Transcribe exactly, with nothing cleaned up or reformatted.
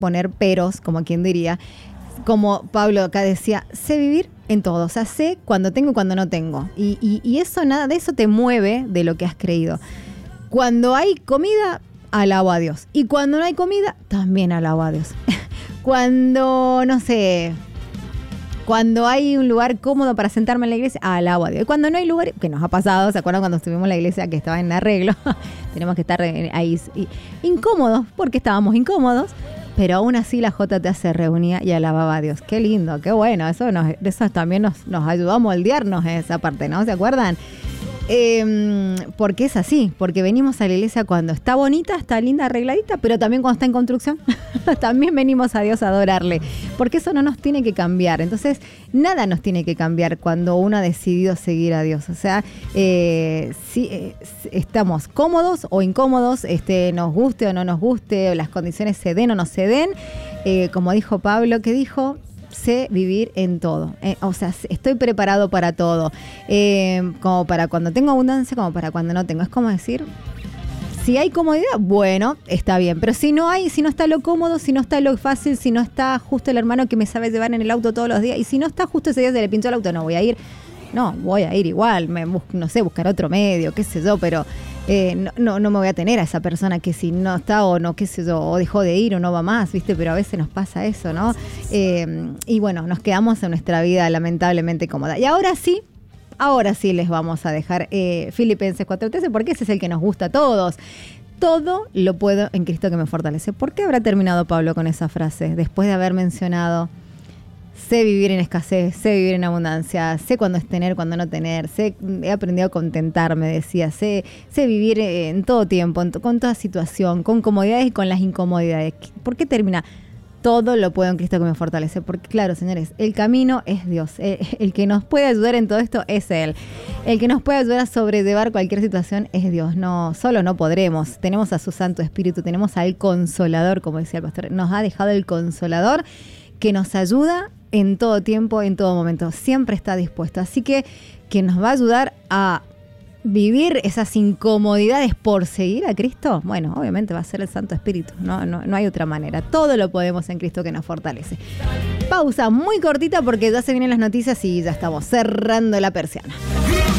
poner peros, como quien diría. Como Pablo acá decía, sé vivir en todo, o sea, sé cuando tengo y cuando no tengo. Y, y, y eso, nada de eso te mueve de lo que has creído. Cuando hay comida, alabo a Dios. Y cuando no hay comida, también alabo a Dios. Cuando, no sé, cuando hay un lugar cómodo para sentarme en la iglesia, alabo a Dios. Y cuando no hay lugar, que nos ha pasado, ¿se acuerdan cuando estuvimos en la iglesia que estaba en arreglo? Tenemos que estar ahí incómodos, porque estábamos incómodos. Pero aún así la J T se reunía y alababa a Dios. Qué lindo, qué bueno. Eso, nos, eso también nos, nos ayudó a moldearnos en esa parte, ¿no? ¿Se acuerdan? Eh, porque es así, porque venimos a la iglesia cuando está bonita, está linda, arregladita, pero también cuando está en construcción, también venimos a Dios a adorarle, porque eso no nos tiene que cambiar. Entonces, nada nos tiene que cambiar cuando uno ha decidido seguir a Dios. O sea, eh, si eh, estamos cómodos o incómodos, este, nos guste o no nos guste, o las condiciones se den o no se den, eh, como dijo Pablo, que dijo... sé vivir en todo, eh, o sea, estoy preparado para todo, eh, como para cuando tengo abundancia, como para cuando no tengo. Es como decir, si hay comodidad, bueno, está bien, pero si no hay, si no está lo cómodo, si no está lo fácil, si no está justo el hermano que me sabe llevar en el auto todos los días, y si no está justo ese día se le pinchó el auto, no voy a ir, no, voy a ir igual, me bus- no sé, buscar otro medio, qué sé yo, pero eh, no, no, no me voy a tener a esa persona que si no está o no, qué sé yo, o dejó de ir o no va más, ¿viste? Pero a veces nos pasa eso, ¿no? Eh, y bueno, nos quedamos en nuestra vida lamentablemente cómoda. Y ahora sí, ahora sí les vamos a dejar eh, Filipenses cuatro trece, porque ese es el que nos gusta a todos. Todo lo puedo en Cristo que me fortalece. ¿Por qué habrá terminado Pablo con esa frase? Después de haber mencionado... sé vivir en escasez, sé vivir en abundancia, sé cuándo es tener, cuándo no tener, sé, he aprendido a contentarme, decía, sé, sé vivir en todo tiempo, en to, con toda situación, con comodidades y con las incomodidades. ¿Por qué termina? Todo lo puedo en Cristo que me fortalece. Porque claro, señores, el camino es Dios. El, el que nos puede ayudar en todo esto es Él. El que nos puede ayudar a sobrellevar cualquier situación es Dios. No, solo no podremos. Tenemos a su Santo Espíritu, tenemos al Consolador, como decía el pastor. Nos ha dejado el Consolador que nos ayuda en todo tiempo, en todo momento. Siempre está dispuesto. Así que, que nos va a ayudar a vivir esas incomodidades por seguir a Cristo, bueno, obviamente va a ser el Santo Espíritu. No, no, no hay otra manera. Todo lo podemos en Cristo que nos fortalece. Pausa muy cortita porque ya se vienen las noticias y ya estamos cerrando la persiana.